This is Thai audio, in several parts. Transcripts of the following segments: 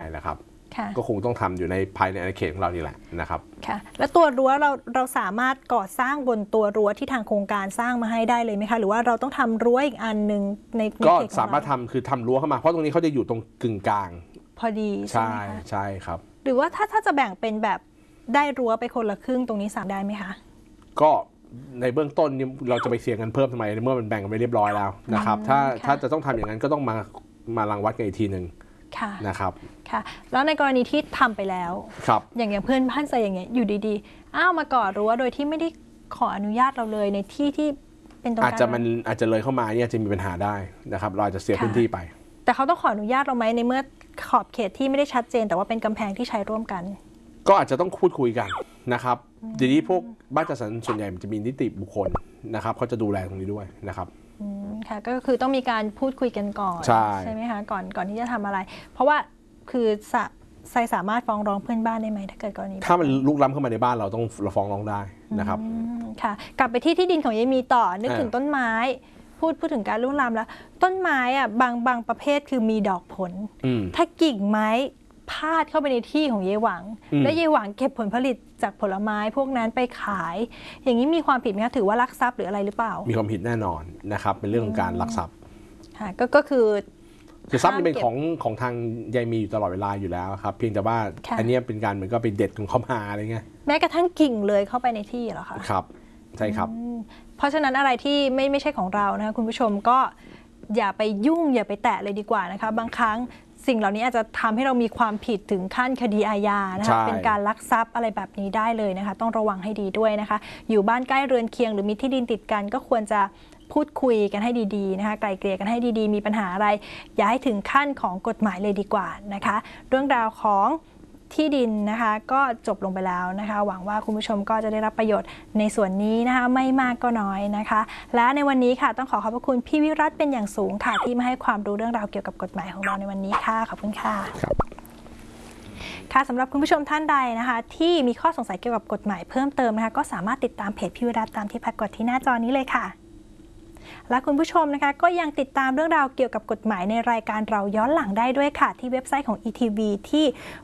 นะครับก็คงต้องทำอยู่ในภายในอาณาเขตของเรานี่แหละนะครับค่ะแล้วตัวรั้วเราสามารถก่อสร้างบนตัวรั้วที่ทางโครงการสร้างมาให้ได้เลยไหมคะหรือว่าเราต้องทำรั้วอีกอันหนึ่งในก็สามารถทำคือทำรั้วเข้ามาเพราะตรงนี้เขาจะอยู่ตรงกึ่งกลางพอดีใช่ไหมคะใช่ครับหรือว่าถ้าจะแบ่งเป็นแบบได้รั้วไปคนละครึ่งตรงนี้สามได้ไหมคะก็ในเบื้องต้นเราจะไปเสี่ยงกันเพิ่มทำไมเมื่อมันแบ่งกันไปเรียบร้อยแล้วนะครับถ้าจะต้องทำอย่างนั้นก็ต้องมารังวัดกันอีกทีหนึ่งนะครับค่ะแล้วในกรณีที่ทำไปแล้วอย่างเพื่อนบ้านใจอย่างเงี้ยอยู่ดีๆอ้าวมาก่อรั้วโดยที่ไม่ได้ขออนุญาตเราเลยในที่เป็นตรงกลางอาจจะเลยเข้ามาเนี่ยจะมีปัญหาได้นะครับเราจะเสียพื้นที่ไปแต่เขาต้องขออนุญาตเราไหมในเมื่อขอบเขตที่ไม่ได้ชัดเจนแต่ว่าเป็นกำแพงที่ใช้ร่วมกันก็อาจจะต้องพูดคุยกันนะครับทีนี้พวกบ้านจัดสรรส่วนใหญ่มันจะมีนิติบุคคลนะครับเขาจะดูแลตรงนี้ด้วยนะครับค่ะก็คือต้องมีการพูดคุยกันก่อนใช่ไหมคะก่อนที่จะทำอะไรเพราะว่าคือสามารถฟ้องร้องเพื่อนบ้านได้ไหมถ้าเกิดกรณีถ้ามันลุกล้ำเข้ามาในบ้านเราต้องฟ้องร้องได้นะครับค่ะกลับไปที่ดินของยายมีต่อนึกถึงต้นไม้พูดถึงการลุกล้ำแล้วต้นไม้อ่ะบางประเภทคือมีดอกผลถ้ากิ่งไม้พาดเข้าไปในที่ของยายหวังและยายหวังเก็บผลผลิตจากผลไม้พวกนั้นไปขายอย่างนี้มีความผิดไหมคะถือว่าลักทรัพย์หรืออะไรหรือเปล่ามีความผิดแน่นอนนะครับเป็นเรื่องของการลักทรัพย์ค่ะก็คือทรัพย์นี่เป็นของทางยายมีอยู่ตลอดเวลาอยู่แล้วครับเพียงแต่ว่าอันนี้เป็นการเหมือนก็ไปเด็ดของเขามาอะไรเงี้ยแม้กระทั่งกิ่งเลยเข้าไปในที่เหรอคะครับใช่ครับเพราะฉะนั้นอะไรที่ไม่ใช่ของเรานะคะคุณผู้ชมก็อย่าไปยุ่งอย่าไปแตะเลยดีกว่านะคะบางครั้งสิ่งเหล่านี้อาจจะทำให้เรามีความผิดถึงขั้นคดีอาญานะคะเป็นการลักทรัพย์อะไรแบบนี้ได้เลยนะคะต้องระวังให้ดีด้วยนะคะอยู่บ้านใกล้เรือนเคียงหรือมีที่ดินติดกันก็ควรจะพูดคุยกันให้ดีๆนะคะไกลเกลี่ยกันให้ดีๆมีปัญหาอะไรอย่าให้ถึงขั้นของกฎหมายเลยดีกว่านะคะเรื่องราวของที่ดินนะคะก็จบลงไปแล้วนะคะหวังว่าคุณผู้ชมก็จะได้รับประโยชน์ในส่วนนี้นะคะไม่มากก็น้อยนะคะและในวันนี้ค่ะต้องขอบพระคุณพี่วิรัตเป็นอย่างสูงค่ะที่มาให้ความรู้เรื่องราวเกี่ยวกับกฎหมายของเราในวันนี้ค่ะขอบคุณค่ะค่ะสำหรับคุณผู้ชมท่านใดนะคะที่มีข้อสงสัยเกี่ยวกับกฎหมายเพิ่มเติมนะคะก็สามารถติดตามเพจพี่วิรัตตามที่ปรากฏที่หน้าจอนี้เลยค่ะและคุณผู้ชมนะคะก็ยังติดตามเรื่องราวเกี่ยวกับกฎหมายในรายการเราย้อนหลังได้ด้วยค่ะที่เว็บไซต์ของ ETV ที่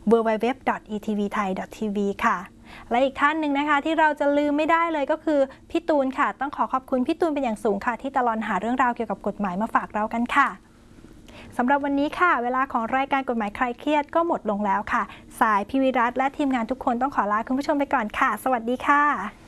www.etvthai.tv ค่ะและอีกท่านหนึ่งนะคะที่เราจะลืมไม่ได้เลยก็คือพี่ตูนค่ะต้องขอบคุณพี่ตูนเป็นอย่างสูงค่ะที่ตลอดหาเรื่องราวเกี่ยวกับกฎหมายมาฝากเรากันค่ะสำหรับวันนี้ค่ะเวลาของรายการกฎหมายคลายเครียดก็หมดลงแล้วค่ะสายพี่วิรัตและทีมงานทุกคนต้องขอลาคุณผู้ชมไปก่อนค่ะสวัสดีค่ะ